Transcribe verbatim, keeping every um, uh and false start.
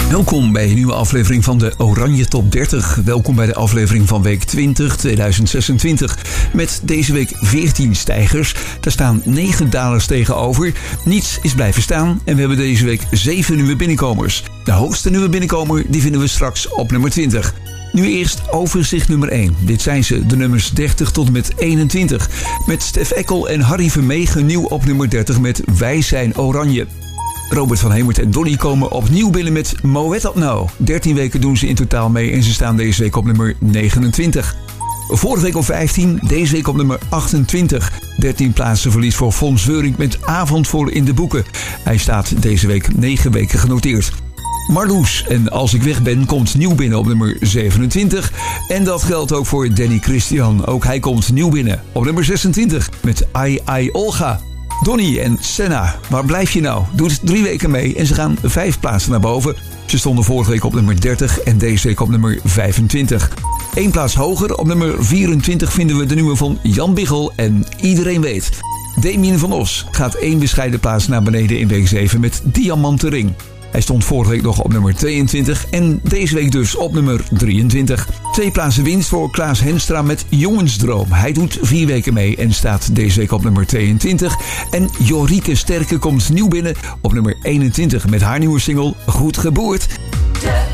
Welkom bij een nieuwe aflevering van de Oranje Top dertig. Welkom bij de aflevering van week twintig, tweeduizend zesentwintig. Met deze week veertien stijgers. Daar staan negen dalers tegenover. Niets is blijven staan en we hebben deze week zeven nieuwe binnenkomers. De hoogste nieuwe binnenkomer die vinden we straks op nummer twintig. Nu eerst overzicht nummer één. Dit zijn ze, de nummers dertig tot en met eenentwintig. Met Stef Eckel en Harry Vermegen nieuw op nummer dertig met Wij zijn Oranje. Robert van Hemert en Donnie komen opnieuw binnen met Moet dat nou? dertien weken doen ze in totaal mee en ze staan deze week op nummer negenentwintig. Vorige week op vijftien, deze week op nummer achtentwintig. dertien plaatsen verlies voor Fons Weuring met Avond voor in de boeken. Hij staat deze week negen weken genoteerd. Marloes en Als ik weg ben komt nieuw binnen op nummer zevenentwintig. En dat geldt ook voor Danny Christian. Ook hij komt nieuw binnen op nummer zesentwintig met Ai Ai Olga. Donnie en Senna, waar blijf je nou? Doet drie weken mee en ze gaan vijf plaatsen naar boven. Ze stonden vorige week op nummer dertig en deze week op nummer vijfentwintig. Eén plaats hoger, op nummer vierentwintig vinden we de nieuwe van Jan Biggel en Iedereen weet. Damien van Os gaat één bescheiden plaats naar beneden in week zeven met Diamanten Ring. Hij stond vorige week nog op nummer tweeëntwintig en deze week dus op nummer drieëntwintig. Twee plaatsen winst voor Klaas Henstra met Jongensdroom. Hij doet vier weken mee en staat deze week op nummer tweeëntwintig. En Jorike Sterke komt nieuw binnen op nummer eenentwintig met haar nieuwe single Goed Geboerd.